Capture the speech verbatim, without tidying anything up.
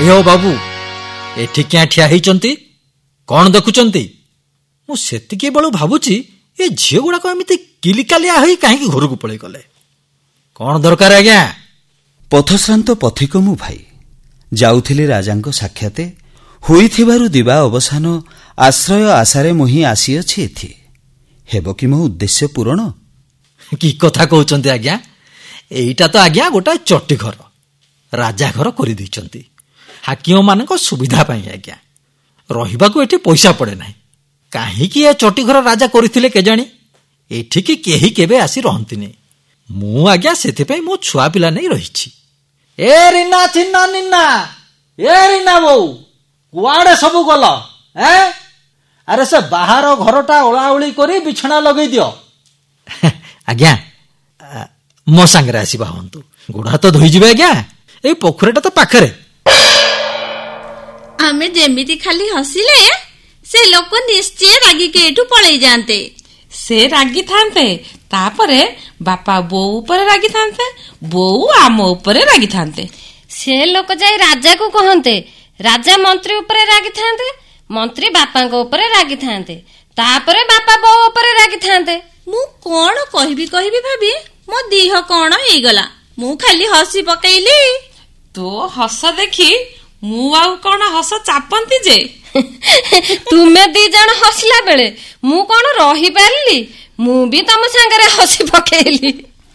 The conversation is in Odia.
ହଉ ବାବୁ ଏଠି କିଆ ଠିଆ ହେଇଛନ୍ତି, କଣ ଦେଖୁଛନ୍ତି? ମୁଁ ସେତିକି ବେଳୁ ଭାବୁଛି ଏ ଝିଅ ଗୁଡାକ ଏମିତି କିଲିକାଲିଆ ହୋଇ କାହିଁକି ଘରକୁ ପଳେଇ ଗଲେ? କଣ ଦରକାର ଆଜ୍ଞା? ପଥଶ୍ରାନ୍ତ ପଥିକ ମୁଁ ଭାଇ ଯାଉଥିଲି ରାଜାଙ୍କ ସାକ୍ଷାତେ, ହୋଇଥିବାରୁ ଦିବା ଅବସାନ ଆଶ୍ରୟ ଆଶାରେ ମୁଁ ହିଁ ଆସିଅଛି ଏଥି। ହେବ କି ମୋ ଉଦ୍ଦେଶ୍ୟ ପୂରଣ? କି କଥା କହୁଛନ୍ତି ଆଜ୍ଞା? ଏଇଟା ତ ଆଜ୍ଞା ଗୋଟାଏ ଚଟି ଘର, ରାଜା ଘର କରିଦେଇଛନ୍ତି ହାକିମ ମାନଙ୍କ ସୁବିଧା ପାଇଁ। ଆଜ୍ଞା ରହିବାକୁ ଏଠି ପଇସା ପଡେ ନାହିଁ। କାହିଁକି ଏ ଚଟି ଘର ରାଜା କରିଥିଲେ କେଜାଣି? ଏଠିକି କେହି କେବେ ଆସି ରହନ୍ତିନି। ମୁଁ ଆଜ୍ଞା ସେଥିପାଇଁ ମୋ ଛୁଆ ପିଲା ନେଇ ରହିଛି। ଏ ରିନା ଚିହ୍ନା ନିନା, ଏ ରିନା ବୋଉ କୁଆଡେ ସବୁ ଗଲ? ଆରେ ସେ ବାହାର ଘରଟା ଓଳାଓଳି କରି ବିଛଣା ଲଗେଇ ଦିଅ। ଆଜ୍ଞା ମୋ ସାଙ୍ଗରେ ଆସିବା ହୁଅନ୍ତୁ, ଗୋଡ଼ ହାତ ଧୋଇଯିବେ ଆଜ୍ଞା, ଏଇ ପୋଖରୀଟା ତ ପାଖରେ। ଆମେ ଯେମିତି ଖାଲି ହସିଲେ ସେ ଲୋକ ନିଶ୍ଚୟ ରାଗିକି ଏଠୁ ପଳେଇ ଯାଆନ୍ତେ। ସେ ରାଗିଥାନ୍ତେ, ତାପରେ ବାପା ବୋଉ ଉପରେ ରାଗିଥାନ୍ତେ, ବୋଉ ଆମ ଉପରେ ରାଗିଥାନ୍ତେ। ସେ ଲୋକ ଯାଇ ରାଜାକୁ କହନ୍ତେ, ରାଜା ମନ୍ତ୍ରୀ ଉପରେ ରାଗିଥାନ୍ତେ, ମନ୍ତ୍ରୀ ବାପାଙ୍କ ଉପରେ ରାଗିଥାନ୍ତେ, ତାପରେ ବାପା ବୋଉ ଉପରେ ରାଗିଥାନ୍ତେ। ମୁଁ କଣ କହିବି କହିବି ଭାବି ମୋ ଦେହ କଣ ହେଇଗଲା। ମୁଁ ଖାଲି ହସି ପକେଇଲି। ତୋ ହସ ଦେଖି ମୁଁ ଆଉ କଣ ହସ ଚାପନ୍ତି ଯେ? ତୁମେ ଦି ଜଣ ହସିଲା ବେଳେ ମୁଁ କଣ ରହିପାରିଲି? ମୁଁ ବି ତମ ସାଙ୍ଗରେ ହସି ପକେଇଲି।